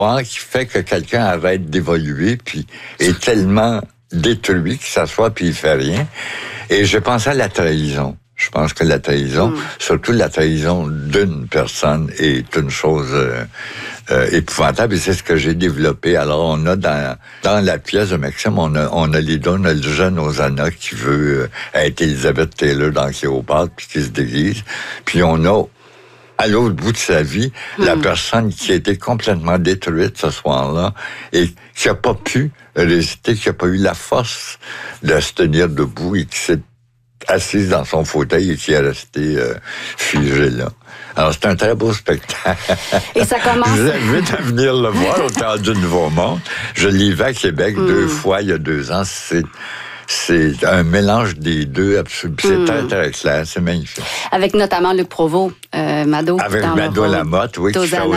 qui fait que quelqu'un arrête d'évoluer puis est tellement détruit qu'il s'assoit puis il fait rien. Et je pensais à la trahison. Je pense que la trahison, surtout la trahison d'une personne, est une chose épouvantable. Et c'est ce que j'ai développé. Alors, on a dans la pièce de Maxime, on a les deux. On a le jeune Hosanna qui veut être Elizabeth Taylor dans Cléopâtre puis qui se déguise. Puis on a à l'autre bout de sa vie, la personne qui a été complètement détruite ce soir-là et qui n'a pas pu résister, qui n'a pas eu la force de se tenir debout et qui s'est assise dans son fauteuil et qui est resté figé là. Alors, c'est un très beau spectacle. Et ça commence... Je vous invite à venir le voir au Théâtre du Nouveau Monde. Je l'ai vu à Québec 2 fois il y a 2 ans. C'est un mélange des deux, absolument. C'est très, très clair. C'est magnifique. Avec notamment Luc Provost, Mado. Avec Mado Lamotte, oui, qui fait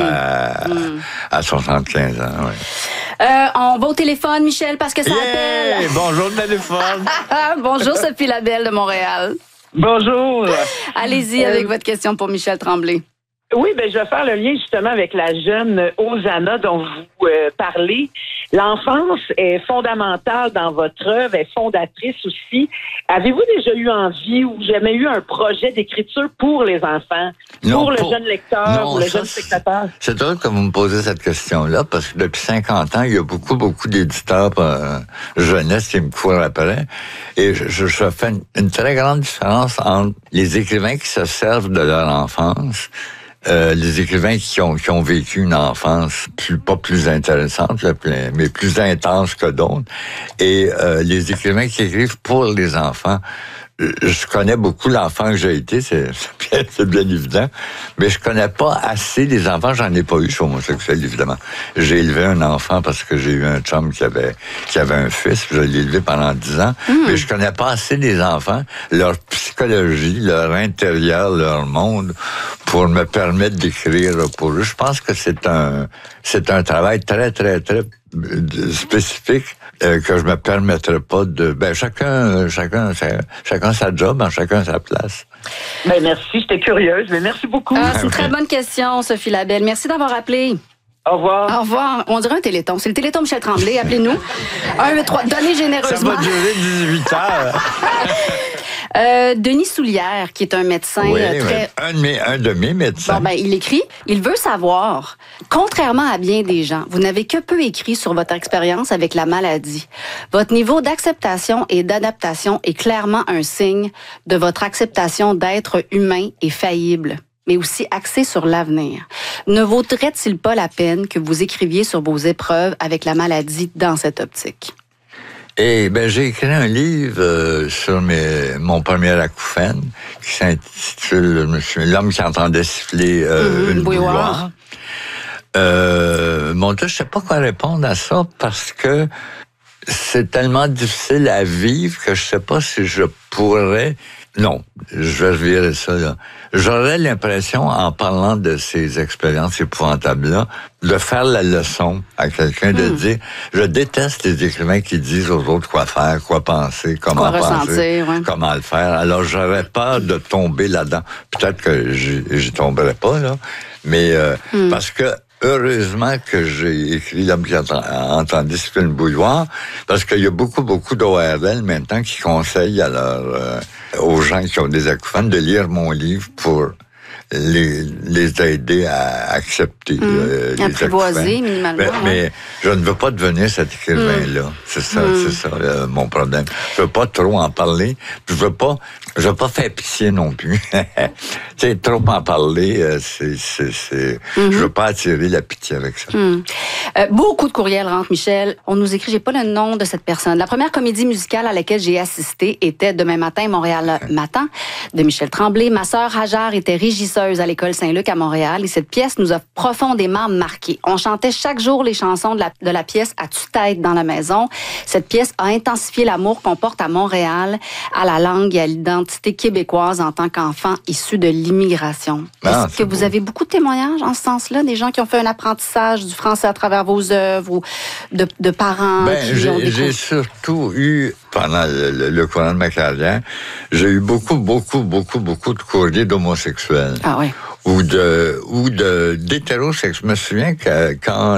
à 75 ans, oui. On va au téléphone, Michel, parce que ça appelle. Bonjour, téléphone. Bonjour, Sophie Labelle de Montréal. Bonjour. Allez-y avec votre question pour Michel Tremblay. Oui, je vais faire le lien justement avec la jeune Hosanna dont vous parlez. L'enfance est fondamentale dans votre œuvre, est fondatrice aussi. Avez-vous déjà eu envie ou jamais eu un projet d'écriture pour les enfants, pour le jeune lecteur ou le jeune spectateur? C'est drôle que vous me posez cette question-là, parce que depuis 50 ans, il y a beaucoup d'éditeurs jeunesse qui me courent après. Et je fais une très grande différence entre les écrivains qui se servent de leur enfance, les écrivains qui ont vécu une enfance pas plus intéressante, mais plus intense que d'autres, et les écrivains qui écrivent pour les enfants. Je connais beaucoup l'enfant que j'ai été, c'est bien évident, mais je connais pas assez les enfants. J'en ai pas eu, je suis homosexuel, évidemment. J'ai élevé un enfant parce que j'ai eu un chum qui avait un fils, je l'ai élevé pendant 10 ans, mais je connais pas assez les enfants, leur psychologie, leur intérieur, leur monde, pour me permettre d'écrire pour eux. Je pense que c'est un travail très, très, très spécifique que je me permettrai pas de... chacun sa job, chacun sa place. Merci, j'étais curieuse, mais merci beaucoup. C'est une très bonne question, Sophie Labelle. Merci d'avoir appelé. Au revoir. Au revoir. On dirait un téléthon. C'est le téléthon Michel Tremblay. Appelez-nous. 1-8-3. Donnez généreusement. Ça va durer 18 heures. Denis Soulière, qui est un médecin un de mes médecins. Il écrit, il veut savoir, contrairement à bien des gens, vous n'avez que peu écrit sur votre expérience avec la maladie. Votre niveau d'acceptation et d'adaptation est clairement un signe de votre acceptation d'être humain et faillible, mais aussi axé sur l'avenir. Ne vaudrait-il pas la peine que vous écriviez sur vos épreuves avec la maladie dans cette optique? J'ai écrit un livre sur mon premier acouphène qui s'intitule L'homme qui entendait siffler une bouilloire. Mon Dieu, je sais pas quoi répondre à ça parce que c'est tellement difficile à vivre que je sais pas si je pourrais... Non, je vais revirer ça, là. J'aurais l'impression, en parlant de ces expériences épouvantables-là, de faire la leçon à quelqu'un, de dire, je déteste les écrivains qui disent aux autres quoi faire, quoi penser, comment penser, comment le faire. Alors, j'aurais peur de tomber là-dedans. Peut-être que j'y tomberais pas, là, mais parce que heureusement que j'ai écrit L'homme qui entendait siffler une bouilloire, parce qu'il y a beaucoup d'ORL maintenant qui conseillent aux gens qui ont des acouphènes de lire mon livre pour les aider à accepter les apprivoiser minimalement. Mais je ne veux pas devenir cet écrivain-là. C'est ça mon problème. Je veux pas trop en parler. Je veux pas faire pitié non plus. Tu sais, trop en parler, je veux pas attirer la pitié avec ça. Beaucoup de courriels rentrent, Michel. On nous écrit, j'ai pas le nom de cette personne. La première comédie musicale à laquelle j'ai assisté était Demain matin, Montréal matin, de Michel Tremblay. Ma sœur Hajar était régisseuse à l'École Saint-Luc à Montréal et cette pièce nous a profondément marqués. On chantait chaque jour les chansons de la pièce à tue-tête dans la maison. Cette pièce a intensifié l'amour qu'on porte à Montréal, à la langue et à l'identité québécoise en tant qu'enfant issu de l'immigration. Est-ce que vous avez beaucoup de témoignages en ce sens-là, des gens qui ont fait un apprentissage du français à travers vos œuvres ou de parents j'ai surtout eu, pendant le courant de ma carrière, j'ai eu beaucoup de courriers d'homosexuels. Ah oui. ou d'hétérosexuels. Je me souviens que quand